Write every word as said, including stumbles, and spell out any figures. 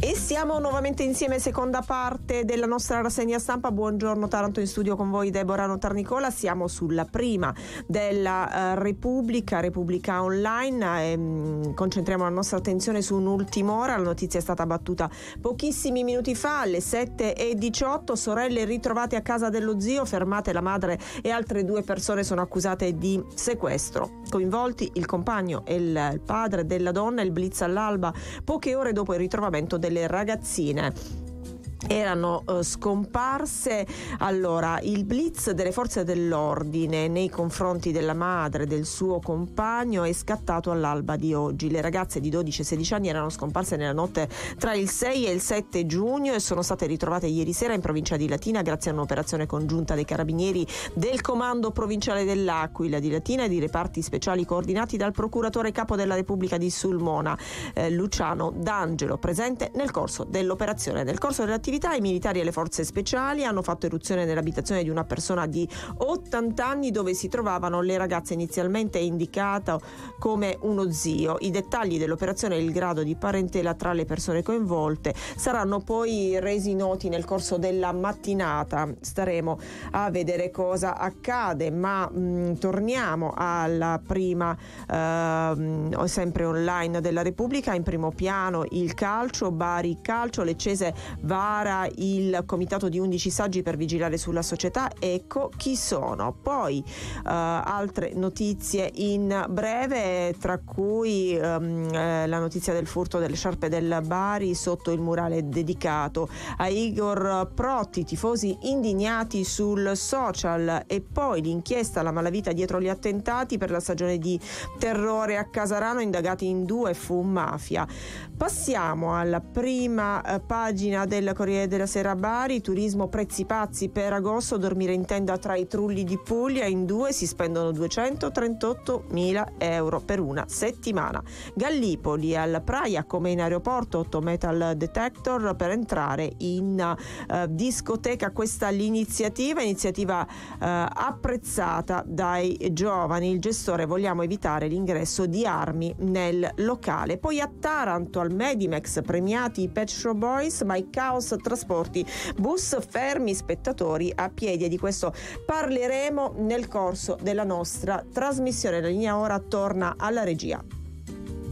E siamo nuovamente insieme, seconda parte della nostra rassegna stampa. Buongiorno Taranto, in studio con voi Deborah Notarnicola. Siamo sulla prima della uh, Repubblica, Repubblica Online. E, mh, concentriamo la nostra attenzione su un'ultima ora. La notizia è stata battuta pochissimi minuti fa, alle sette e diciotto. Sorelle ritrovate a casa dello zio, fermate la madre e altre due persone sono accusate di sequestro. Coinvolti il compagno e il padre della donna. Il blitz all'alba, poche ore dopo il ritrovamento delle ragazzine. Erano uh, scomparse. Allora, il blitz delle forze dell'ordine nei confronti della madre del suo compagno è scattato all'alba di oggi. Le ragazze di dodici e sedici anni erano scomparse nella notte tra il sei e il sette giugno e sono state ritrovate ieri sera in provincia di Latina grazie a un'operazione congiunta dei carabinieri del comando provinciale dell'Aquila di Latina e di reparti speciali coordinati dal procuratore capo della Repubblica di Sulmona, eh, Luciano D'Angelo, presente nel corso dell'operazione. Nel corso dell'attività i militari e le forze speciali hanno fatto eruzione nell'abitazione di una persona di ottanta anni dove si trovavano le ragazze, inizialmente indicata come uno zio. I dettagli dell'operazione e il grado di parentela tra le persone coinvolte saranno poi resi noti nel corso della mattinata. Staremo a vedere cosa accade, ma mh, torniamo alla prima eh, sempre online della Repubblica. In primo piano il calcio, Bari calcio, Leccese vara il comitato di undici saggi per vigilare sulla società. Ecco chi sono. Poi uh, altre notizie in breve, tra cui um, eh, la notizia del furto delle sciarpe del Bari sotto il murale dedicato a Igor Protti, tifosi indignati sul social, e poi l'inchiesta alla malavita dietro gli attentati per la stagione di terrore a Casarano, indagati in due, fu mafia. Passiamo alla prima eh, pagina del Corriere della Sera. Bari, turismo, prezzi pazzi per agosto, dormire in tenda tra i trulli di Puglia, in due si spendono duecentotrentottomila euro per una settimana. Gallipoli, al Praia come in aeroporto, otto metal detector per entrare in uh, discoteca. Questa l'iniziativa, iniziativa uh, apprezzata dai giovani. Il gestore: vogliamo evitare l'ingresso di armi nel locale. Poi a Taranto, al Medimex, premiati i Pet Shop Boys, ma il caos trasporti, bus fermi, spettatori a piedi, e di questo parleremo nel corso della nostra trasmissione. La linea ora torna alla regia.